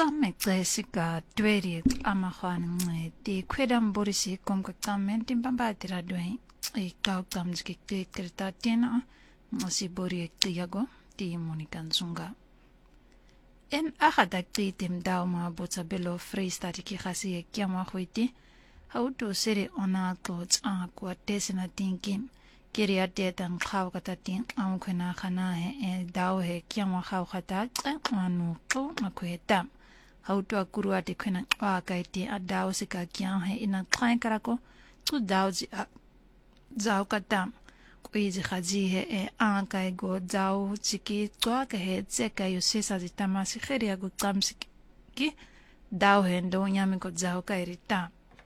Mexesika dweri amakhwana ncedi kwedam borisi komkakamente mbambatira dwe ikawkamjiki kritatina masibori ektiyago ti Monica Nzunga en akhadakti timdauma botsabelo freestati ki khasi ekyama khwiti hauto sere ona clothes akwa tesina tinkim Kiria detan khaw katatin ang khena khana he daw he kyama khaw khata anu to makweta hauto akurwa de khena wa kaiti adaw sika kyang he ina tsain karako tu daw ji zaw katam kwizi khaji he an kai go daw chiki twa ka he tseka yo sesa ji tamasi kheria go tsamsiki ki daw he ndo nyami ko zaw kairita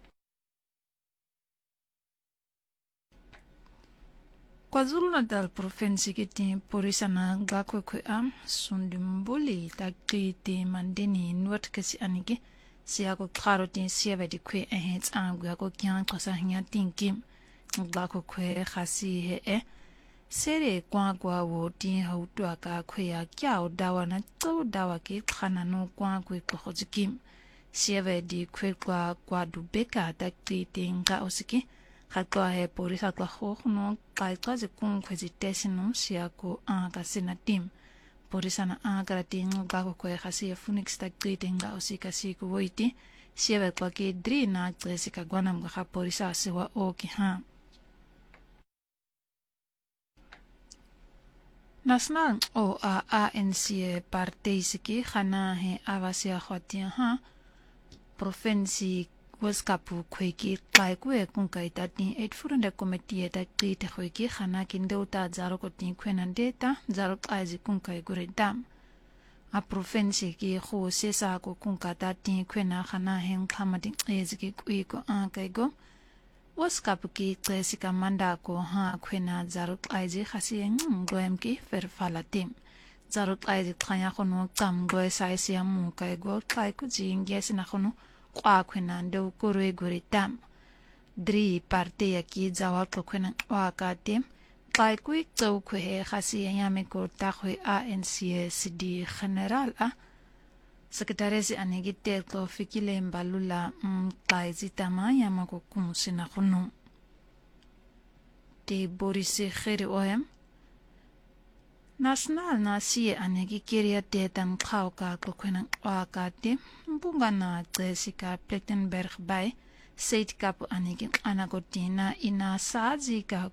KwaZulu-Natal province kiti porisana gakwe kwe sundumbuli takiti mandeni nwat kasi aniki siako klaro tin sieve di kwe ehets angu yako kyan kosa hinya tinkim gakwe kwe khasi he sere kwa wo tin hautu aka kwe ya kyao dawa na tso dawa ki khana no kwa kwe khojikim sieve di kwe kwa dubeka takiti nga osiki Hakwa he porisa kwa hono kaitwa zikun kwezi tesinum siako kasina tim. Porisa na karati ngako kwe khasi ya Phoenix takiti nga osika siku woiti. Sieve kwa ki dri na tresika gwana mga porisa siwa oki ha. National o ANC partei siki khana he avasia khwatia ha. Provinsi Waskapu kweki kaikwe kunkai tati 8 komite takti te kweki khana kindeuta zaro kotin kwenandeta zaro aizi kunkai guridam a province ki kho sesa ko kunka tati kwena khana hen khamati eziki kwiko ankaigo Waskapu ki tsesika manda ko ha kwena zaro aizi khasi ngoem ki ferfalatim zaro aizi khanya khono tamgo saisi amu kaigo kaiku jingesi na khono kwa kwena ndo kurwe guritam dri parte yaki zawal kwena wakate kai kui tso kwe khasi yame ko ta khwe ANC CD general secretaries anegite ko fikile mbalula kai zitama yama ko kumusina khunu te borise khere oem National na siye anegi kiria tetan khawka kwena wakate mbunga na Jessica Plettenberg by State Cup anegi anagotina ina sazi ka